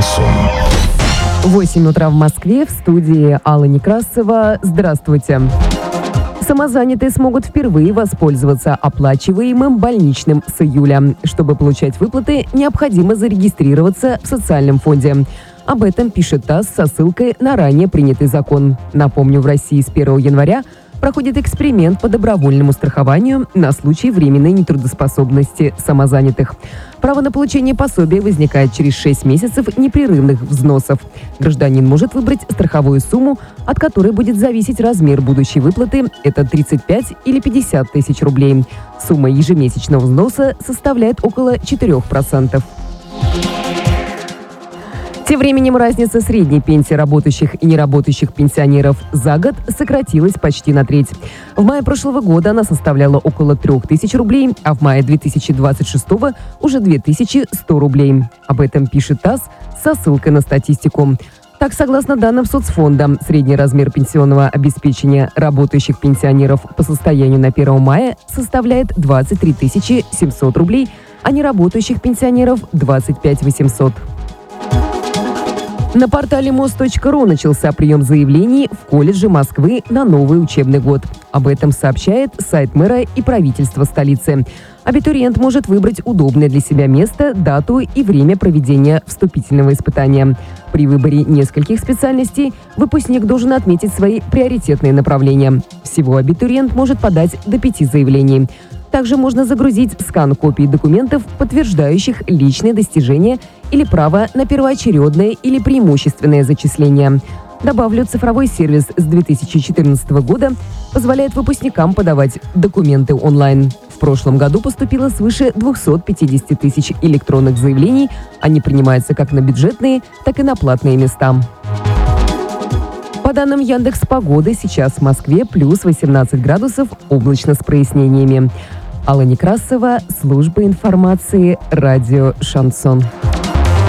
Шансон. 8 утра в Москве, в студии Алла Некрасова. Здравствуйте. Самозанятые смогут впервые воспользоваться оплачиваемым больничным с июля. Чтобы получать выплаты, необходимо зарегистрироваться в социальном фонде. Об этом пишет ТАСС со ссылкой на ранее принятый закон. Напомню, в России с 1 января проходит эксперимент по добровольному страхованию на случай временной нетрудоспособности самозанятых. Право на получение пособия возникает через 6 месяцев непрерывных взносов. Гражданин может выбрать страховую сумму, от которой будет зависеть размер будущей выплаты – это 35 или 50 тысяч рублей. Сумма ежемесячного взноса составляет около 4%. Тем временем разница средней пенсии работающих и неработающих пенсионеров за год сократилась почти на треть. В мае прошлого года она составляла около 3000 рублей, а в мае 2026 уже 2100 рублей. Об этом пишет ТАСС со ссылкой на статистику. Так, согласно данным соцфонда, средний размер пенсионного обеспечения работающих пенсионеров по состоянию на 1 мая составляет 23 700 рублей, а неработающих пенсионеров – 25 800. На портале moz.ru начался прием заявлений в колледже Москвы на новый учебный год. Об этом сообщает сайт мэра и правительства столицы. Абитуриент может выбрать удобное для себя место, дату и время проведения вступительного испытания. При выборе нескольких специальностей выпускник должен отметить свои приоритетные направления. Всего абитуриент может подать до 5 заявлений. Также можно загрузить скан копий документов, подтверждающих личные достижения или право на первоочередное или преимущественное зачисление. Добавлю, цифровой сервис с 2014 года позволяет выпускникам подавать документы онлайн. В прошлом году поступило свыше 250 тысяч электронных заявлений. Они принимаются как на бюджетные, так и на платные места. По данным Яндекс.Погоды, сейчас в Москве плюс 18 градусов, облачно с прояснениями. Алла Некрасова, служба информации, радио «Шансон».